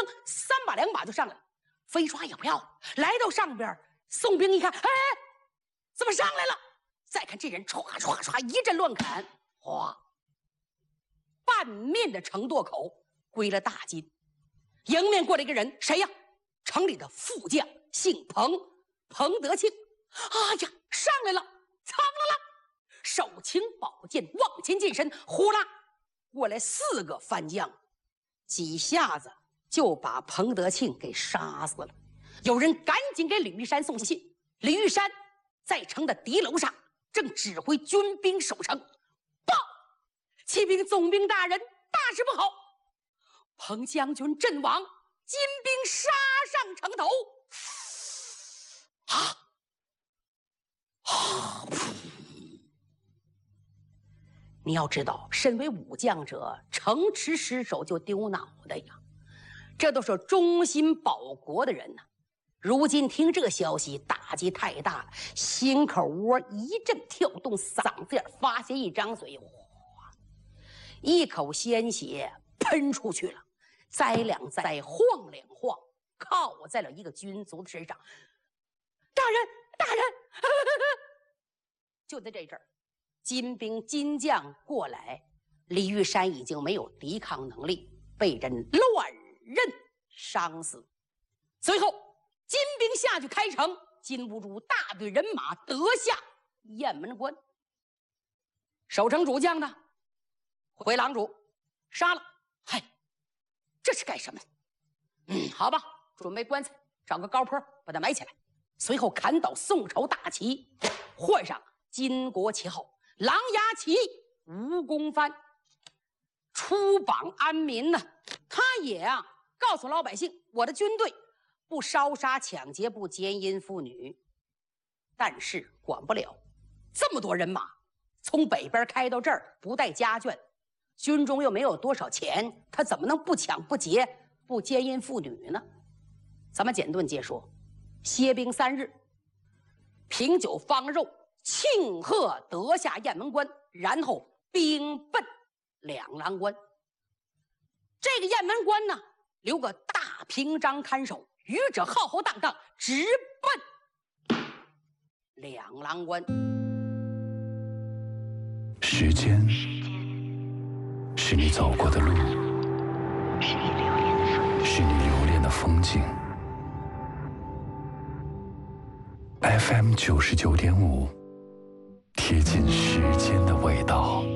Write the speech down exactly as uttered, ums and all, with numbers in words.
三把两把就上来了，飞刷也不要，来到上边，宋兵一看，哎，怎么上来了？再看这人唰唰唰一阵乱砍，哗，半面的城垛口归了大金。迎面过来一个人，谁呀？城里的副将，姓彭，彭德庆。哎呀，上来了，苍了了，手擎宝剑往前近身，呼啦过来四个番将，几下子就把彭德庆给杀死了。有人赶紧给李玉山送信，李玉山在城的敌楼上正指挥军兵守城。报，启禀总兵大人，大事不好，彭将军阵亡，金兵杀上城头。啊啊！你要知道，身为武将者，城池失守就丢脑袋呀，这都是忠心保国的人呐。如今听这消息，打击太大了，心口窝一阵跳动，嗓子眼发现一张嘴，哗，一口鲜血喷出去了，栽两栽，晃两晃，靠在了一个军卒的身上。大人，大人！就在这阵儿，金兵金将过来，李玉山已经没有抵抗能力，被人乱刃伤死。随后金兵下去开城，禁不住大队人马得下雁门关。守城主将呢，回郎主杀了。嗨，这是干什么？嗯，好吧，准备棺材，找个高坡把它埋起来。随后砍倒宋朝大旗，换上金国旗号，狼牙旗、蜈蚣幡，出榜安民呢。他也啊告诉老百姓，我的军队不烧杀抢劫，不奸淫妇女，但是管不了这么多人马，从北边开到这儿，不带家眷，军中又没有多少钱，他怎么能不抢不劫不奸淫妇女呢？咱们简短接说，歇兵三日，品酒方肉，庆贺得下雁门关，然后兵奔两郎关。这个雁门关呢，留个大屏章看守，余者浩浩荡荡直奔两郎关。 时间是你走过的路，是你留恋的风，是你留恋的风景。F M 九十九点五，贴近时间的味道。